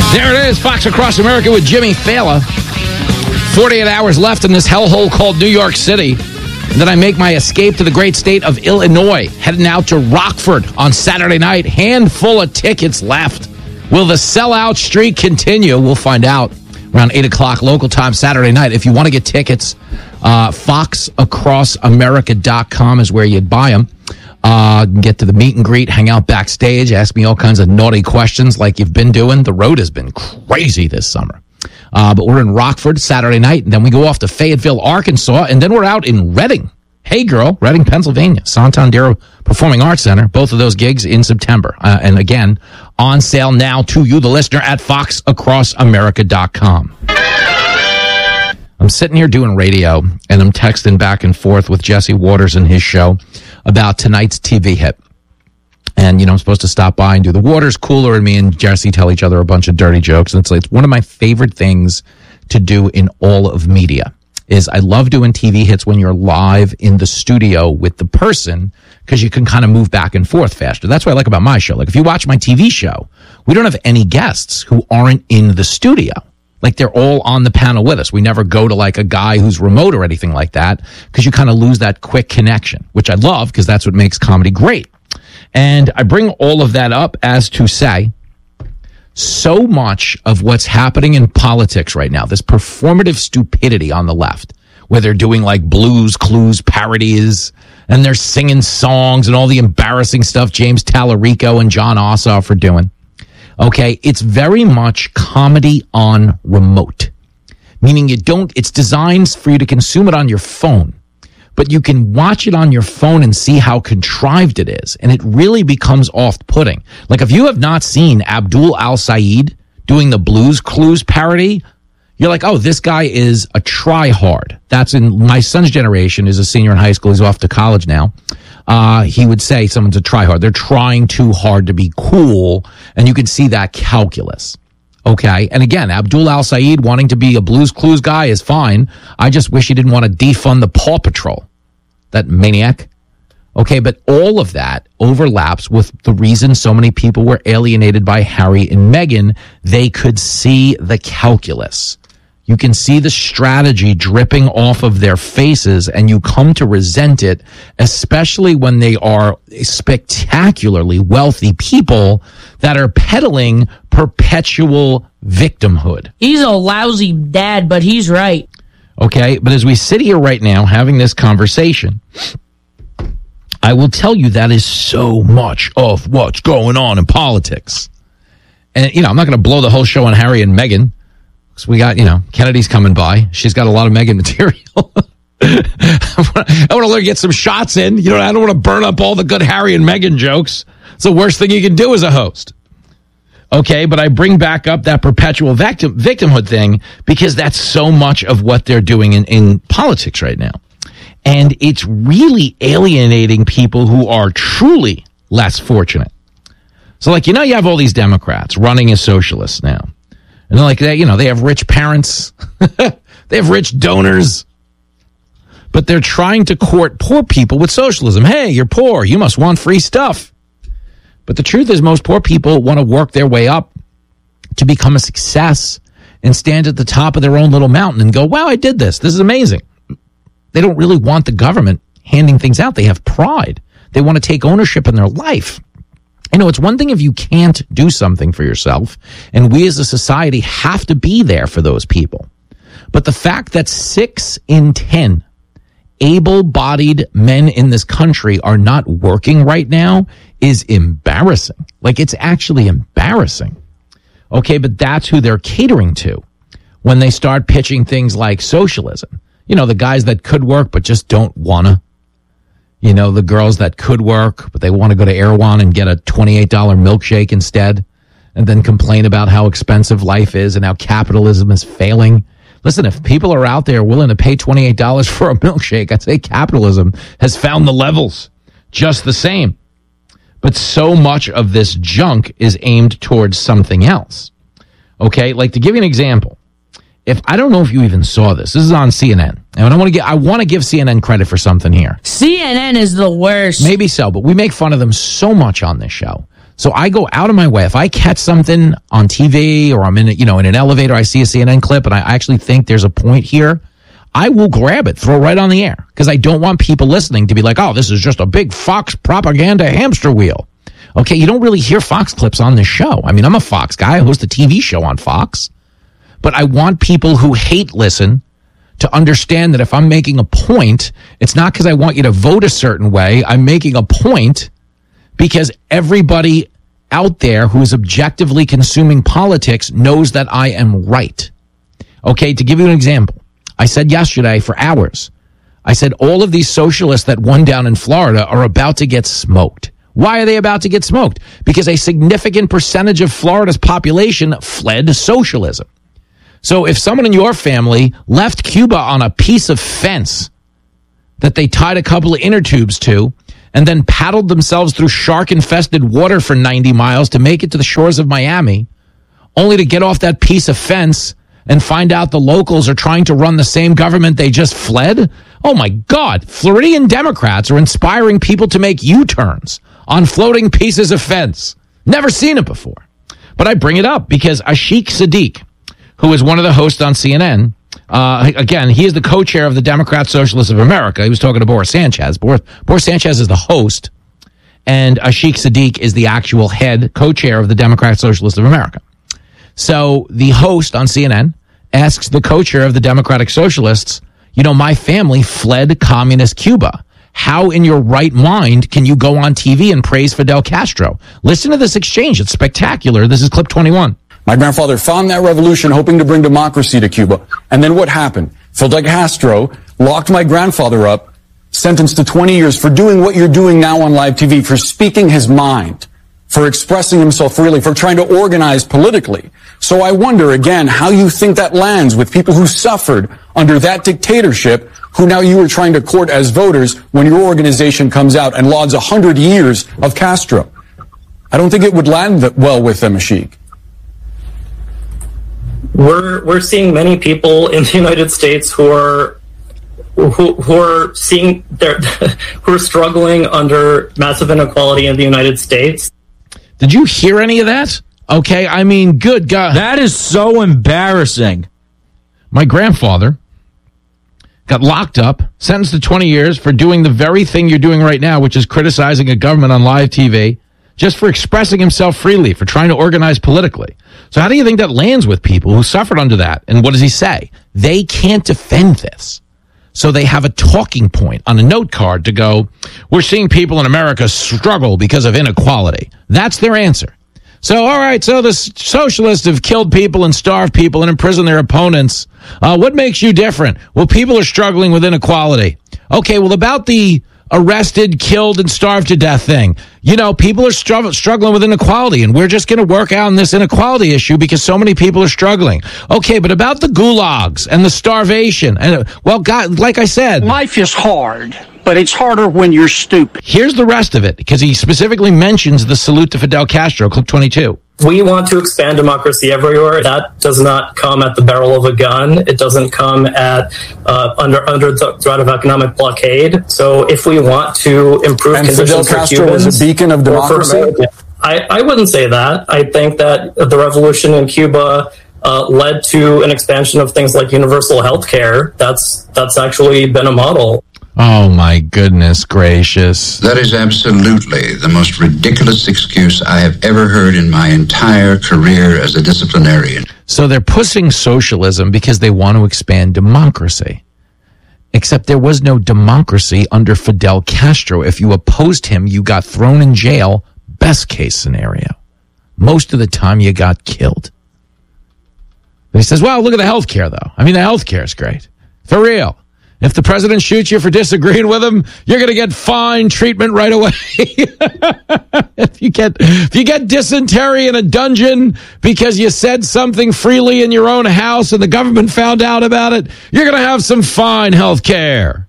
There it is, Fox Across America with Jimmy Fallon. 48 hours left in this hellhole called New York City. And then I make my escape to the great state of Illinois, heading out to Rockford on Saturday night. Handful of tickets left. Will the sellout streak continue? We'll find out around 8 o'clock local time Saturday night. If you want to get tickets, foxacrossamerica.com is where you'd buy them. Get to the meet and greet, hang out backstage, ask me all kinds of naughty questions like you've been doing. The road has been crazy this summer. But we're in Rockford Saturday night, and then we go off to Fayetteville, Arkansas, and then we're out in Reading. Hey, girl, Reading, Pennsylvania, Santander Performing Arts Center. Both of those gigs in September. And again, on sale now to you, the listener, at foxacrossamerica.com. I'm sitting here doing radio, and I'm texting back and forth with Jesse Waters and his show about tonight's TV hit. And, I'm supposed to stop by and do the Waters Cooler, and me and Jesse tell each other a bunch of dirty jokes. And it's one of my favorite things to do in all of media is I love doing TV hits when you're live in the studio with the person because you can kind of move back and forth faster. That's what I like about my show. Like if you watch my TV show, we don't have any guests who aren't in the studio. Like they're all on the panel with us. We never go to like a guy who's remote or anything like that because you kind of lose that quick connection, which I love because that's what makes comedy great. And I bring all of that up as to say, so much of what's happening in politics right now, this performative stupidity on the left, where they're doing like Blues Clues parodies, and they're singing songs and all the embarrassing stuff James Tallarico and John Ossoff are doing. Okay, it's very much comedy on remote, meaning it's designed for you to consume it on your phone. But you can watch it on your phone and see how contrived it is. And it really becomes off-putting. Like if you have not seen Abdul Al-Sayed doing the Blues Clues parody, you're like, oh, this guy is a try-hard. That's in my son's generation, is a senior in high school. He's off to college now. He would say someone's a try-hard. They're trying too hard to be cool. And you can see that calculus. Okay. And again, Abdul Al-Sayed wanting to be a Blues Clues guy is fine. I just wish he didn't want to defund the Paw Patrol. That maniac. Okay, but all of that overlaps with the reason so many people were alienated by Harry and Meghan. They could see the calculus. You can see the strategy dripping off of their faces, and you come to resent it, especially when they are spectacularly wealthy people that are peddling perpetual victimhood. He's a lousy dad, but he's right. Okay, but as we sit here right now having this conversation, I will tell you that is so much of what's going on in politics. And, I'm not going to blow the whole show on Harry and Meghan. Because we got, Kennedy's coming by. She's got a lot of Meghan material. I want to get some shots in. I don't want to burn up all the good Harry and Meghan jokes. It's the worst thing you can do as a host. Okay, but I bring back up that perpetual victimhood thing because that's so much of what they're doing in politics right now. And it's really alienating people who are truly less fortunate. So you have all these Democrats running as socialists now. And they're like, they have rich parents. They have rich donors. But they're trying to court poor people with socialism. Hey, you're poor. You must want free stuff. But the truth is most poor people want to work their way up to become a success and stand at the top of their own little mountain and go, wow, I did this. This is amazing. They don't really want the government handing things out. They have pride. They want to take ownership in their life. It's one thing if you can't do something for yourself, and we as a society have to be there for those people. But the fact that 6 in 10 able-bodied men in this country are not working right now is embarrassing. It's actually embarrassing. Okay, but that's who they're catering to when they start pitching things like socialism. The guys that could work but just don't want to. The girls that could work, but they want to go to Erewhon and get a $28 milkshake instead and then complain about how expensive life is and how capitalism is failing. Listen, if people are out there willing to pay $28 for a milkshake, I'd say capitalism has found the levels just the same. But so much of this junk is aimed towards something else. Okay, to give you an example, I don't know if you even saw this. This is on CNN. And I want to give CNN credit for something here. CNN is the worst. Maybe so, but we make fun of them so much on this show. So I go out of my way. If I catch something on TV or I'm in an elevator, I see a CNN clip and I actually think there's a point here, I will grab it, throw it right on the air, because I don't want people listening to be like, oh, this is just a big Fox propaganda hamster wheel. Okay, you don't really hear Fox clips on this show. I mean, I'm a Fox guy. I host a TV show on Fox. But I want people who hate listen to understand that if I'm making a point, it's not because I want you to vote a certain way. I'm making a point because everybody out there who is objectively consuming politics knows that I am right. Okay, to give you an example, I said yesterday for hours, I said all of these socialists that won down in Florida are about to get smoked. Why are they about to get smoked? Because a significant percentage of Florida's population fled socialism. So if someone in your family left Cuba on a piece of fence that they tied a couple of inner tubes to and then paddled themselves through shark-infested water for 90 miles to make it to the shores of Miami, only to get off that piece of fence and find out the locals are trying to run the same government they just fled? Oh, my God. Floridian Democrats are inspiring people to make U-turns on floating pieces of fence. Never seen it before. But I bring it up because Ashik Sadiq, who is one of the hosts on CNN, again, he is the co-chair of the Democrat Socialists of America. He was talking to Boris Sanchez. Boris Sanchez is the host, and Ashik Sadiq is the actual head co-chair of the Democrat Socialists of America. So the host on CNN asks the co-chair of the Democratic Socialists, my family fled communist Cuba. How in your right mind can you go on TV and praise Fidel Castro? Listen to this exchange. It's spectacular. This is clip 21. My grandfather found that revolution hoping to bring democracy to Cuba. And then what happened? Fidel Castro locked my grandfather up, sentenced to 20 years for doing what you're doing now on live TV, for speaking his mind, for expressing himself freely, for trying to organize politically. So I wonder, again, how you think that lands with people who suffered under that dictatorship, who now you are trying to court as voters when your organization comes out and lauds 100 years of Castro. I don't think it would land well with them, Ashik. We're seeing many people in the United States who are seeing who are struggling under massive inequality in the United States. Did you hear any of that? Okay, I mean, good God. That is so embarrassing. My grandfather got locked up, sentenced to 20 years for doing the very thing you're doing right now, which is criticizing a government on live TV, just for expressing himself freely, for trying to organize politically. So how do you think that lands with people who suffered under that? And what does he say? They can't defend this. So they have a talking point on a note card to go, we're seeing people in America struggle because of inequality. That's their answer. So, all right, so the socialists have killed people and starved people and imprisoned their opponents. What makes you different? Well, people are struggling with inequality. Okay, well, about the arrested, killed, and starved to death thing. People are struggling with inequality, and we're just going to work out on this inequality issue because so many people are struggling. Okay, but about the gulags and the starvation, and God, like I said, life is hard, but it's harder when you're stupid. Here's the rest of it, because he specifically mentions the salute to Fidel Castro, clip 22. We want to expand democracy everywhere. That does not come at the barrel of a gun. It doesn't come at under the threat of economic blockade. So if we want to improve conditions Fidel for Castro Cubans, was a beacon of democracy? I wouldn't say that. I think that the revolution in Cuba led to an expansion of things like universal health care. That's actually been a model. Oh, my goodness gracious. That is absolutely the most ridiculous excuse I have ever heard in my entire career as a disciplinarian. So they're pushing socialism because they want to expand democracy. Except there was no democracy under Fidel Castro. If you opposed him, you got thrown in jail, best case scenario. Most of the time, you got killed. But he says, well, look at the health care, though. I mean, the health care is great. For real. If the president shoots you for disagreeing with him, you're going to get fine treatment right away. If you get dysentery in a dungeon because you said something freely in your own house and the government found out about it, you're going to have some fine health care.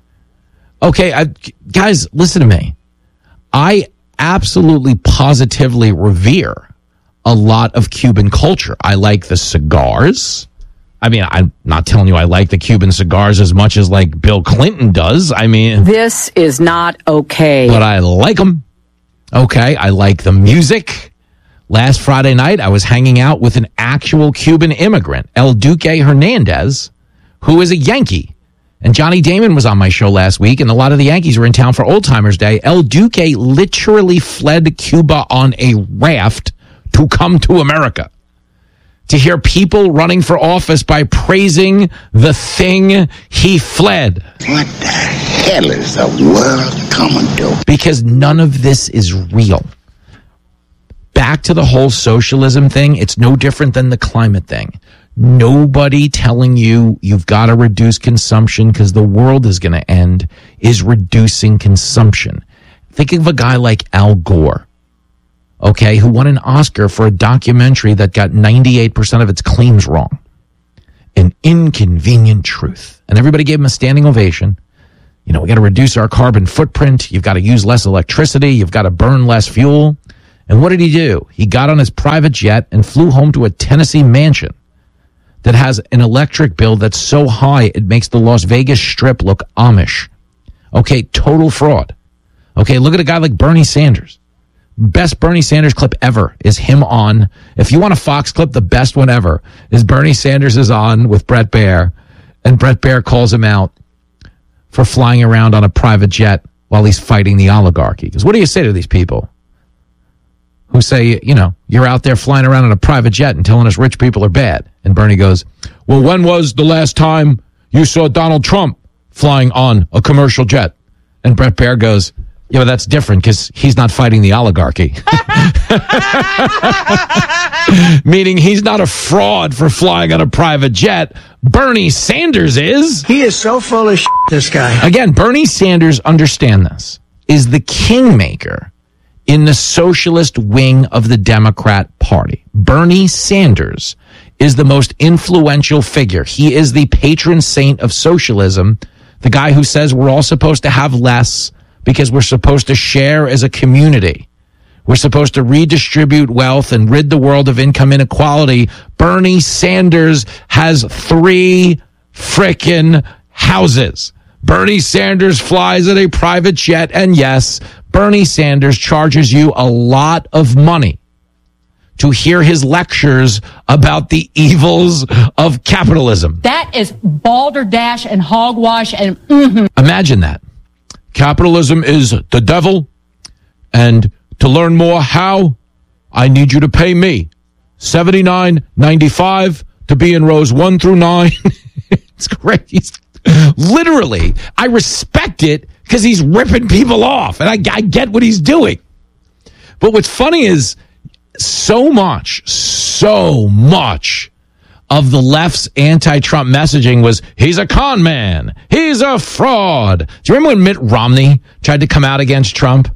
Okay, guys, listen to me. I absolutely positively revere a lot of Cuban culture. I like the cigars. I mean, I'm not telling you I like the Cuban cigars as much as like Bill Clinton does. I mean, this is not okay. But I like them. Okay, I like the music. Last Friday night, I was hanging out with an actual Cuban immigrant, El Duque Hernandez, who is a Yankee. And Johnny Damon was on my show last week, and a lot of the Yankees were in town for Old Timers Day. El Duque literally fled Cuba on a raft to come to America. To hear people running for office by praising the thing he fled. What the hell is the world coming to? Because none of this is real. Back to the whole socialism thing, it's no different than the climate thing. Nobody telling you you've got to reduce consumption because the world is going to end is reducing consumption. Think of a guy like Al Gore, okay, who won an Oscar for a documentary that got 98% of its claims wrong. An Inconvenient Truth. And everybody gave him a standing ovation. You know, we got to reduce our carbon footprint. You've got to use less electricity. You've got to burn less fuel. And what did he do? He got on his private jet and flew home to a Tennessee mansion that has an electric bill that's so high it makes the Las Vegas Strip look Amish. Okay, total fraud. Okay, look at a guy like Bernie Sanders. Best Bernie Sanders clip ever is him on. If you want a Fox clip, the best one ever is Bernie Sanders is on with Bret Baier, and Bret Baier calls him out for flying around on a private jet while he's fighting the oligarchy. Because what do you say to these people who say, you know, you're out there flying around on a private jet and telling us rich people are bad? And Bernie goes, well, when was the last time you saw Donald Trump flying on a commercial jet? And Bret Baier goes, yeah, but that's different because he's not fighting the oligarchy. Meaning he's not a fraud for flying on a private jet. Bernie Sanders is. He is so full of shit, this guy. Again, Bernie Sanders, understand this, is the kingmaker in the socialist wing of the Democrat Party. Bernie Sanders is the most influential figure. He is the patron saint of socialism, the guy who says we're all supposed to have less because we're supposed to share as a community. We're supposed to redistribute wealth and rid the world of income inequality. Bernie Sanders has 3 frickin' houses. Bernie Sanders flies in a private jet, and yes, Bernie Sanders charges you a lot of money to hear his lectures about the evils of capitalism. That is balderdash and hogwash and Imagine that. Capitalism is the devil, and to learn more how, I need you to pay me $79.95 to be in rows 1 through 9. It's great. Literally, I respect it because he's ripping people off, and I get what he's doing. But what's funny is so much of the left's anti-Trump messaging was, he's a con man, he's a fraud. Do you remember when Mitt Romney tried to come out against Trump?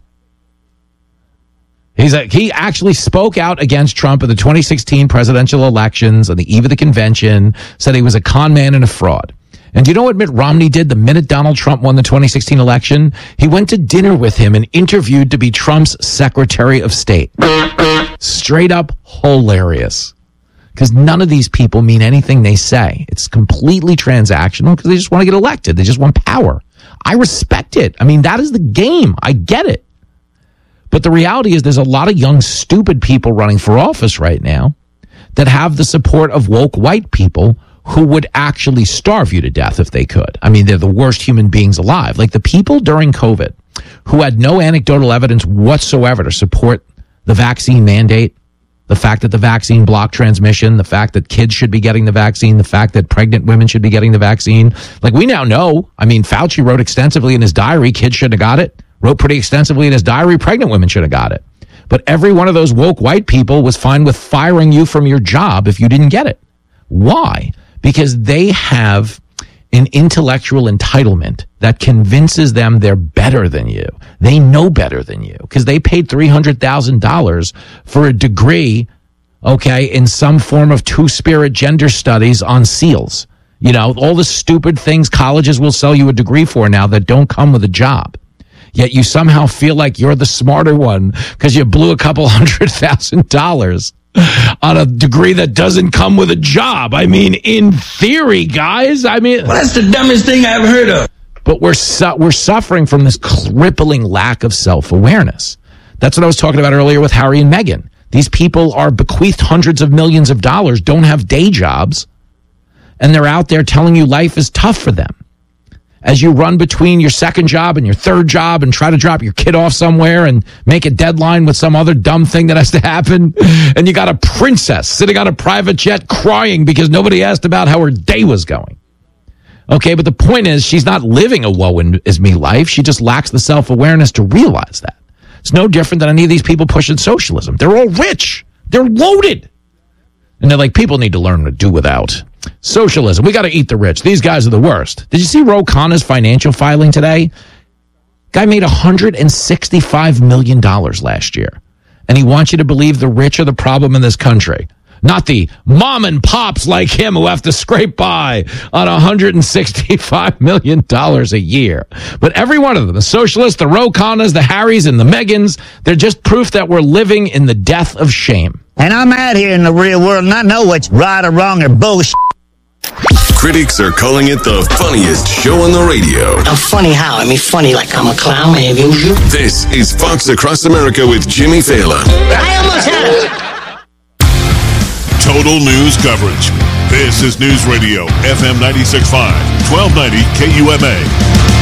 He actually spoke out against Trump in the 2016 presidential elections on the eve of the convention, said he was a con man and a fraud. And do you know what Mitt Romney did the minute Donald Trump won the 2016 election? He went to dinner with him and interviewed to be Trump's Secretary of State. Straight up hilarious. Because none of these people mean anything they say. It's completely transactional because they just want to get elected. They just want power. I respect it. I mean, that is the game. I get it. But the reality is there's a lot of young, stupid people running for office right now that have the support of woke white people who would actually starve you to death if they could. I mean, they're the worst human beings alive. Like the people during COVID who had no anecdotal evidence whatsoever to support the vaccine mandate, the fact that the vaccine blocked transmission, the fact that kids should be getting the vaccine, the fact that pregnant women should be getting the vaccine. Like we now know, I mean, Fauci wrote extensively in his diary, kids shouldn't have got it. Wrote pretty extensively in his diary, pregnant women should have got it. But every one of those woke white people was fine with firing you from your job if you didn't get it. Why? Because they have an intellectual entitlement that convinces them they're better than you. They know better than you because they paid $300,000 for a degree, okay, in some form of two-spirit gender studies on SEALs. You know, all the stupid things colleges will sell you a degree for now that don't come with a job. Yet you somehow feel like you're the smarter one because you blew a couple $100,000 on a degree that doesn't come with a job. I mean, in theory, guys. I mean, Well, that's the dumbest thing I've ever heard of. but we're suffering from this crippling lack of self-awareness. That's what I was talking about earlier with Harry and Meghan. These people are bequeathed hundreds of millions of dollars, don't have day jobs, and they're out there telling you life is tough for them. As you run between your second job and your third job and try to drop your kid off somewhere and make a deadline with some other dumb thing that has to happen, and you got a princess sitting on a private jet crying because nobody asked about how her day was going. Okay, but the point is, she's not living a woe is me life. She just lacks the self-awareness to realize that. It's no different than any of these people pushing socialism. They're all rich. They're loaded. And they're like, people need to learn to do without. Socialism. We got to eat the rich. These guys are the worst. Did you see Ro Khanna's financial filing today? Guy made $165 million last year. And he wants you to believe the rich are the problem in this country. Not the mom and pops like him who have to scrape by on $165 million a year. But every one of them, the socialists, the Ro Khannas, the Harrys, and the Megans, they're just proof that we're living in the death of shame. And I'm out here in the real world, and I know what's right or wrong or bullshit. Critics are calling it the funniest show on the radio. I'm funny how? I mean, funny like I'm a clown, maybe. This is Fox Across America with Jimmy Fallon. I almost had it. Total news coverage. This is News Radio, FM 96.5, 1290 KUMA.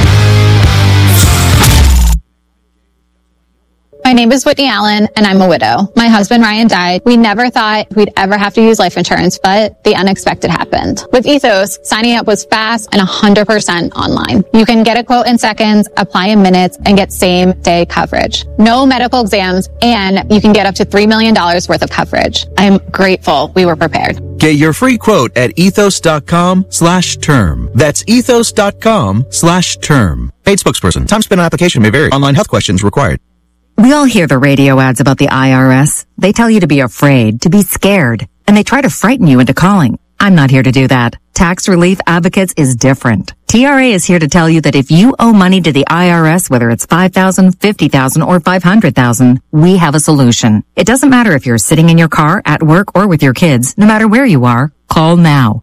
My name is Whitney Allen, and I'm a widow. My husband, Ryan, died. We never thought we'd ever have to use life insurance, but the unexpected happened. With Ethos, signing up was fast and 100% online. You can get a quote in seconds, apply in minutes, and get same-day coverage. No medical exams, and you can get up to $3 million worth of coverage. I'm grateful we were prepared. Get your free quote at ethos.com/term. That's ethos.com/term. Paid spokesperson. Time spent on application may vary. Online health questions required. We all hear the radio ads about the IRS. They tell you to be afraid, to be scared, and they try to frighten you into calling. I'm not here to do that. Tax Relief Advocates is different. TRA is here to tell you that if you owe money to the IRS, whether it's $5,000, $50,000, or $500,000, we have a solution. It doesn't matter if you're sitting in your car, at work, or with your kids. No matter where you are, call now.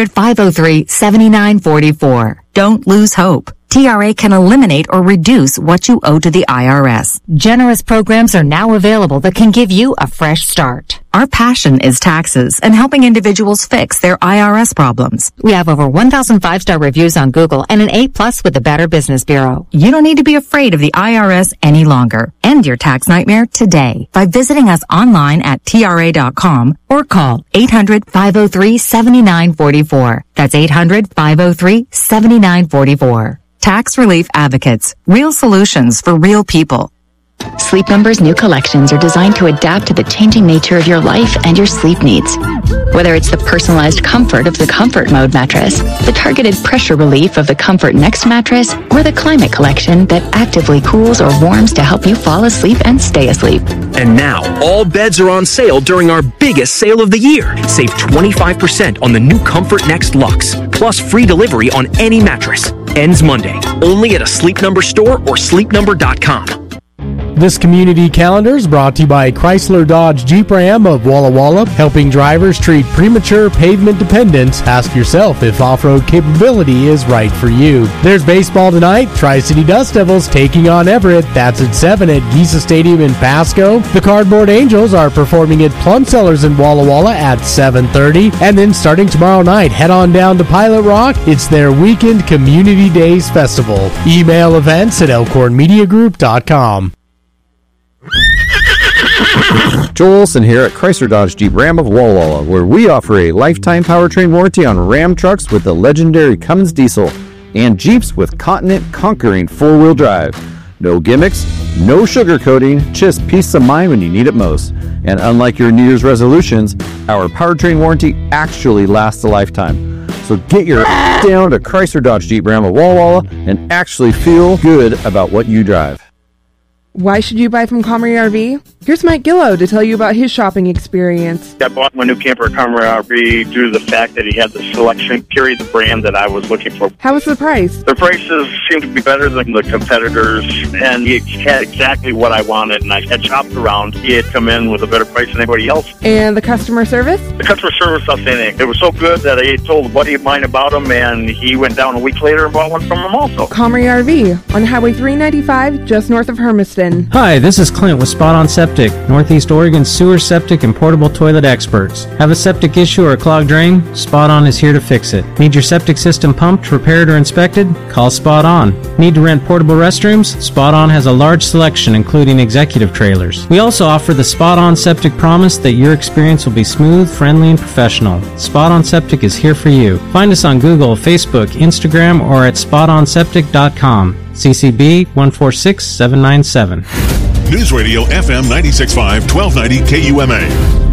800-503-7944. Don't lose hope. TRA can eliminate or reduce what you owe to the IRS. Generous programs are now available that can give you a fresh start. Our passion is taxes and helping individuals fix their IRS problems. We have over 1,000 5-star reviews on Google and an A+ with the Better Business Bureau. You don't need to be afraid of the IRS any longer. End your tax nightmare today by visiting us online at TRA.com or call 800-503-7944. That's 800-503-7944. Tax Relief Advocates. Real solutions for real people. Sleep Number's new collections are designed to adapt to the changing nature of your life and your sleep needs. Whether it's the personalized comfort of the Comfort Mode mattress, the targeted pressure relief of the Comfort Next mattress, or the Climate Collection that actively cools or warms to help you fall asleep and stay asleep. And now, all beds are on sale during our biggest sale of the year. Save 25% on the new Comfort Next Luxe, plus free delivery on any mattress. Ends Monday, only at a Sleep Number store or sleepnumber.com. This community calendar is brought to you by Chrysler Dodge Jeep Ram of Walla Walla, helping drivers treat premature pavement dependence. Ask yourself if off-road capability is right for you. There's baseball tonight. Tri-City Dust Devils taking on Everett. That's at 7 at Giza Stadium in Pasco. The Cardboard Angels are performing at Plum Cellars in Walla Walla at 7:30. And then starting tomorrow night, head on down to Pilot Rock. It's their weekend Community Days Festival. Email events at elkhornmediagroup.com. Joel Olson here at Chrysler Dodge Jeep Ram of Walla Walla, where we offer a lifetime powertrain warranty on Ram trucks with the legendary Cummins diesel and Jeeps with Continent conquering four-wheel drive. No gimmicks, no sugarcoating, just peace of mind when you need it most. And unlike your New Year's resolutions, our powertrain warranty actually lasts a lifetime. So get your down to Chrysler Dodge Jeep Ram of Walla Walla and actually feel good about what you drive. Why should you buy from Comrie RV? Here's Mike Gillow to tell you about his shopping experience. I bought my new camper at Comrie RV due to the fact that he had the selection, carried the brand that I was looking for. How was the price? The prices seemed to be better than the competitors, and he had exactly what I wanted, and I had shopped around. He had come in with a better price than anybody else. And the customer service? The customer service, outstanding. It was so good that I told a buddy of mine about him, and he went down a week later and bought one from him also. Comrie RV on Highway 395, just north of Hermiston. Hi, this is Clint with Spot On Septic, Northeast Oregon's sewer, septic, and portable toilet experts. Have a septic issue or a clogged drain? Spot On is here to fix it. Need your septic system pumped, repaired, or inspected? Call Spot On. Need to rent portable restrooms? Spot On has a large selection, including executive trailers. We also offer the Spot On Septic promise that your experience will be smooth, friendly, and professional. Spot On Septic is here for you. Find us on Google, Facebook, Instagram, or at spotonseptic.com. CCB 146797. News Radio FM 96.5, 1290 KUMA.